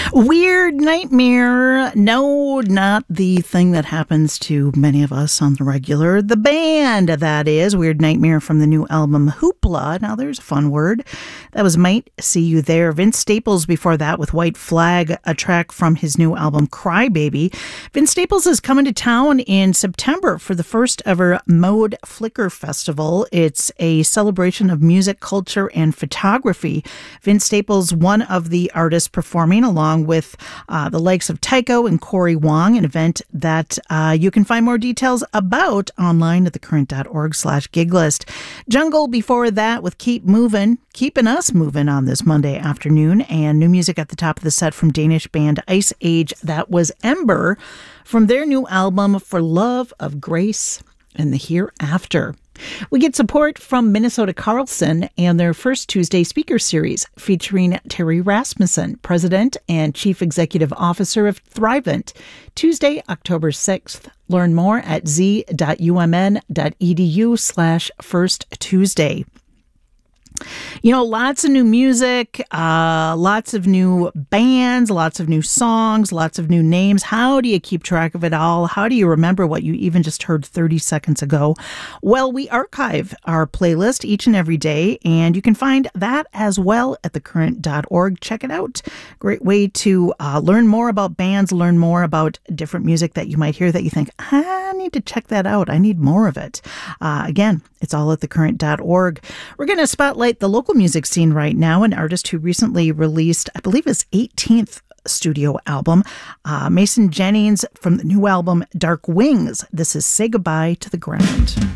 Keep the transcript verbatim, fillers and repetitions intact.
Weird Nightmare. No, not the thing that happens to many of us on the regular. The band, that is. Weird Nightmare from the new album Hoopla. Now, there's a fun word. That was Might See You There. Vince Staples before that with White Flag, a track from his new album Crybaby. Vince Staples is coming to town in September for the first ever Mode Flicker Festival. It's a celebration of music, culture, and photography. Vince Staples, one of the artists performing along with uh, the likes of Tycho and Corey Wong, an event that uh, you can find more details about online at thecurrent.org slash gig list. Jungle before that with Keep Moving, keeping us moving on this Monday afternoon, and new music at the top of the set from Danish band Ice Age. That was Ember from their new album For Love of Grace and the Hereafter. We get support from Minnesota Carlson and their first Tuesday speaker series featuring Terry Rasmussen, President and Chief Executive Officer of Thrivent, Tuesday, October sixth. Learn more at z.umn.edu slash first Tuesday. You know, lots of new music, uh, lots of new bands, lots of new songs, lots of new names. How do you keep track of it all? How do you remember what you even just heard thirty seconds ago? Well, we archive our playlist each and every day, and you can find that as well at the current dot org. Check it out. Great way to uh, learn more about bands, learn more about different music that you might hear that you think, I need to check that out. I need more of it. Uh, again, it's all at the current dot org. We're going to spotlight the local music scene right now. An artist who recently released, I believe, his eighteenth studio album, uh, Mason Jennings, from the new album Dark Wings. This is Say Goodbye to the Ground.